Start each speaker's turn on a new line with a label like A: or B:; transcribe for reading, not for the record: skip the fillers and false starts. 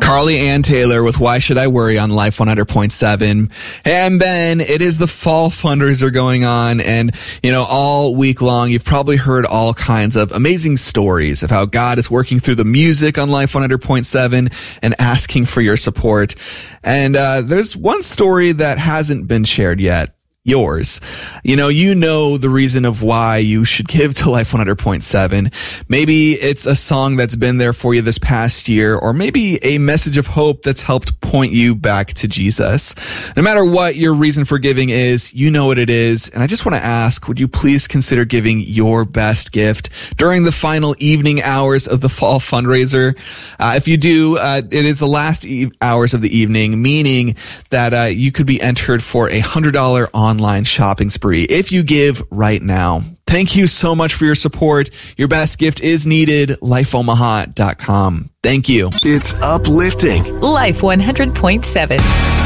A: Carly Ann Taylor with Why Should I Worry on Life 100.7. Hey, I'm Ben. It is the fall fundraiser going on, and all week long you've probably heard all kinds of amazing stories of how God is working through the music on Life 100.7 and asking for your support. And there's one story that hasn't been shared yet. Yours. You know the reason of why you should give to Life 100.7. Maybe it's a song that's been there for you this past year, or maybe a message of hope that's helped point you back to Jesus. No matter what your reason for giving is, you know what it is. And I just want to ask, would you please consider giving your best gift during the final evening hours of the fall fundraiser? If you do, it is the last hours of the evening, meaning that you could be entered for a $100 online shopping spree if you give right now. Thank you so much for your support. Your best gift is needed. LifeOmaha.com. Thank you.
B: It's uplifting.
C: Life 100.7.